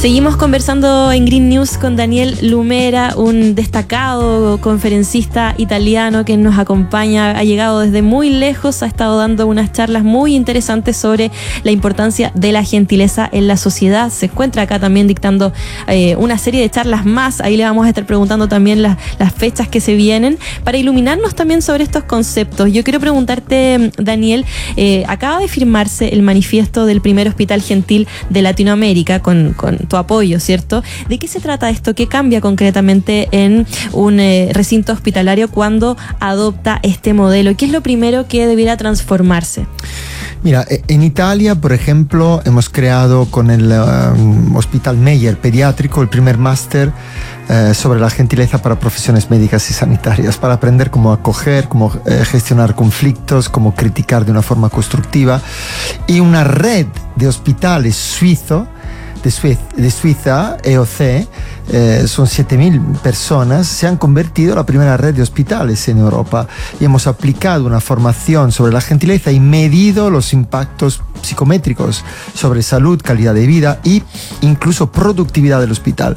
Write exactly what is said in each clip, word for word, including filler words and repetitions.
Seguimos conversando en Green News con Daniel Lumera, un destacado conferencista italiano que nos acompaña, ha llegado desde muy lejos, ha estado dando unas charlas muy interesantes sobre la importancia de la gentileza en la sociedad. Se encuentra acá también dictando eh, una serie de charlas más, ahí le vamos a estar preguntando también las, las fechas que se vienen, para iluminarnos también sobre estos conceptos. Yo quiero preguntarte, Daniel, eh, acaba de firmarse el manifiesto del primer hospital gentil de Latinoamérica con, con tu apoyo, ¿cierto? ¿De qué se trata esto? ¿Qué cambia concretamente en un eh, recinto hospitalario cuando adopta este modelo? ¿Qué es lo primero que debiera transformarse? Mira, en Italia, por ejemplo, hemos creado con el um, Hospital Meyer pediátrico el primer máster eh, sobre la gentileza para profesiones médicas y sanitarias, para aprender cómo acoger, cómo eh, gestionar conflictos, cómo criticar de una forma constructiva, y una red de hospitales suizos de Suiza, de Suiza, E O C, eh, son siete mil personas, se han convertido en la primera red de hospitales en Europa, y hemos aplicado una formación sobre la gentileza y medido los impactos psicométricos sobre salud, calidad de vida e incluso productividad del hospital.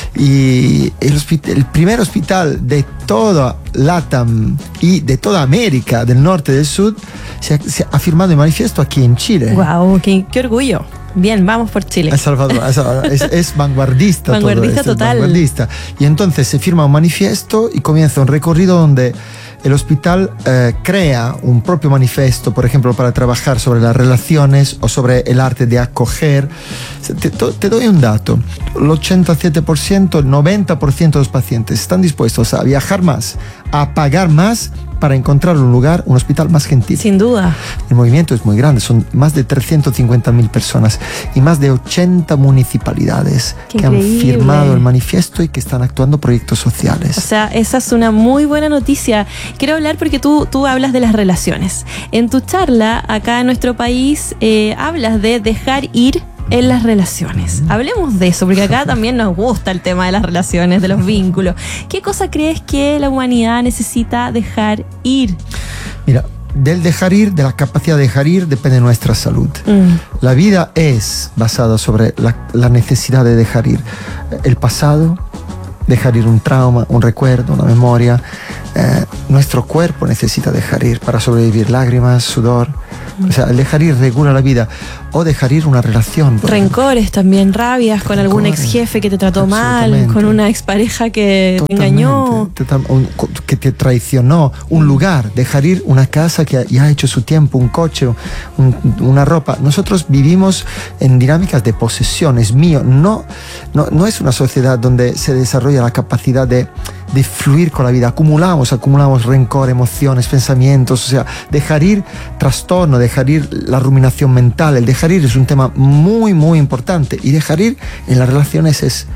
Y el, hospital, el primer hospital de toda LATAM y de toda América del norte y del sur se ha, se ha firmado el manifiesto aquí en Chile. ¡Wow! ¡Qué, qué orgullo! Bien, vamos por Chile. El Salvador, es, es vanguardista. Vanguardista todo esto, total. Es vanguardista. Y entonces se firma un manifiesto y comienza un recorrido donde el hospital eh, crea un propio manifiesto, por ejemplo, para trabajar sobre las relaciones o sobre el arte de acoger. Te, te doy un dato. El ochenta y siete por ciento, el noventa por ciento de los pacientes están dispuestos a viajar más, a pagar más, para encontrar un lugar, un hospital más gentil. Sin duda. El movimiento es muy grande, son más de trescientas cincuenta mil personas y más de ochenta municipalidades Qué que increíble. han firmado el manifiesto y que están actuando proyectos sociales. O sea, esa es una muy buena noticia. Quiero hablar porque tú, tú hablas de las relaciones. En tu charla, acá en nuestro país, eh, hablas de dejar ir en las relaciones. Hablemos de eso, porque acá también nos gusta el tema de las relaciones, de los vínculos. ¿Qué cosa crees que la humanidad necesita dejar ir? Mira, del dejar ir, de la capacidad de dejar ir, depende nuestra salud. Mm. La vida es basada sobre la, la necesidad de dejar ir el pasado, dejar ir un trauma, un recuerdo, una memoria. Eh, nuestro cuerpo necesita dejar ir para sobrevivir lágrimas, sudor. O sea, el dejar ir regula la vida. O dejar ir una relación. Rencores también, rabias con algún ex jefe que te trató mal, con una expareja que te engañó. Total, un, que te traicionó. Un lugar, dejar ir una casa que ya ha hecho su tiempo, un coche, un, una ropa. Nosotros vivimos en dinámicas de posesión, es mío. No, no, no es una sociedad donde se desarrolla la capacidad de, de fluir con la vida. Acumulamos, acumulamos rencor, emociones, pensamientos. O sea, dejar ir trastorno, dejar ir la ruminación mental. El dejar ir es un tema muy, muy importante. Y dejar ir en las relaciones es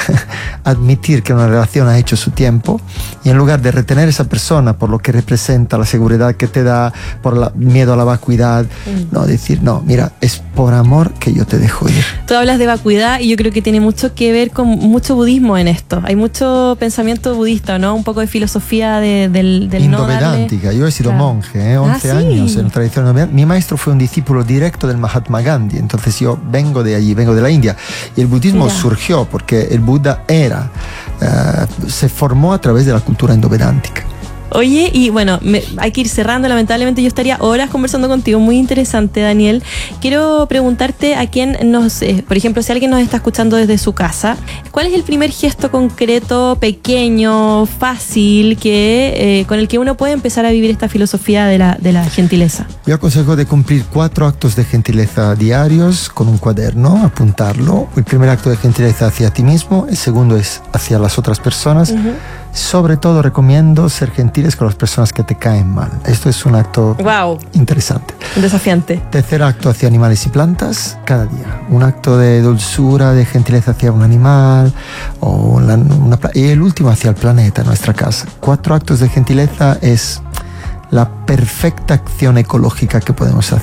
admitir que una relación ha hecho su tiempo, y en lugar de retener a esa persona por lo que representa, la seguridad que te da, por el miedo a la vacuidad, mm. no, decir, no, mira, es por amor que yo te dejo ir. Tú hablas de vacuidad y yo creo que tiene mucho que ver con mucho budismo en esto. Hay mucho pensamiento budista, ¿no? Un poco de filosofía de, del, del indovedántica. No darle... Yo he sido claro. monje, ¿eh? once ah, años ¿sí? en la tradición indovedántica. Mi maestro fue un discípulo directo del Mahatma Gandhi, entonces yo vengo de allí, vengo de la India. Y el budismo Mira. surgió porque el Buda era, uh, se formó a través de la cultura indovedántica. Oye, y bueno, me, hay que ir cerrando, lamentablemente yo estaría horas conversando contigo, muy interesante, Daniel. Quiero preguntarte a quién nos, eh, por ejemplo, si alguien nos está escuchando desde su casa, ¿cuál es el primer gesto concreto, pequeño, fácil, que eh, con el que uno puede empezar a vivir esta filosofía de la, de la gentileza? Yo aconsejo de cumplir cuatro actos de gentileza diarios con un cuaderno, apuntarlo. El primer acto de gentileza hacia ti mismo, el segundo es hacia las otras personas. Uh-huh. Sobre todo recomiendo ser gentiles con las personas que te caen mal. Esto es un acto wow. interesante. Desafiante. Tercer acto hacia animales y plantas, cada día. Un acto de dulzura, de gentileza hacia un animal. O una, una, y el último hacia el planeta, nuestra casa. Cuatro actos de gentileza es la perfecta acción ecológica que podemos hacer.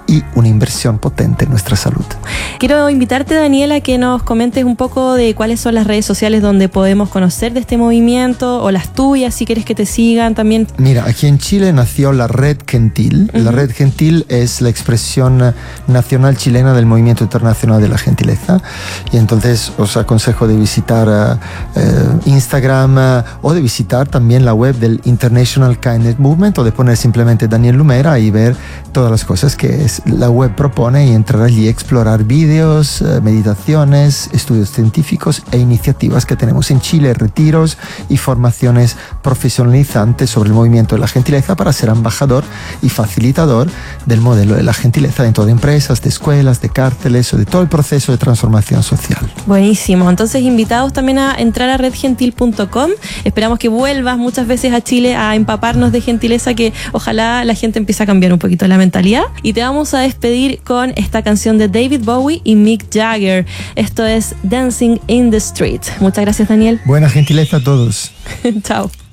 y una inversión potente en nuestra salud. Quiero invitarte, Daniel, a que nos comentes un poco de cuáles son las redes sociales donde podemos conocer de este movimiento, o las tuyas, si quieres que te sigan también. Mira, aquí en Chile nació la Red Gentil. Uh-huh. La Red Gentil es la expresión nacional chilena del Movimiento Internacional de la Gentileza, y entonces os aconsejo de visitar uh, uh, Instagram uh, o de visitar también la web del International Kindness Movement, o de poner simplemente Daniel Lumera y ver todas las cosas que es, la web propone, y entrar allí y explorar vídeos, uh, meditaciones, estudios científicos e iniciativas que tenemos en Chile, retiros y formaciones profesionalizantes sobre el movimiento de la gentileza para ser embajador y facilitador del modelo de la gentileza dentro de empresas, de escuelas, de cárceles o de todo el proceso de transformación social. Buenísimo. Entonces, invitados también a entrar a red gentil punto com. Esperamos que vuelvas muchas veces a Chile a empaparnos de gentileza, que ojalá la gente empiece a cambiar un poquito la mentalidad. Y te vamos a despedir con esta canción de David Bowie y Mick Jagger. Esto es Dancing in the Street. Muchas gracias, Daniel. Buena gentileza a todos. Chao.